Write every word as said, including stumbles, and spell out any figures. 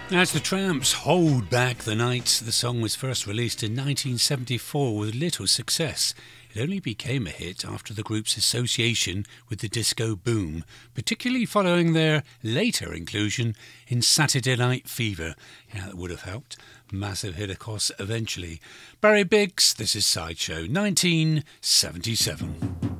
As the Tramps hold back the night, the song was first released in nineteen seventy-four with little success. It only became a hit after the group's association with the disco boom, particularly following their later inclusion in Saturday Night Fever. Yeah, that would have helped. Massive hit, of course, eventually. Barry Biggs, this is Sideshow, nineteen seventy-seven.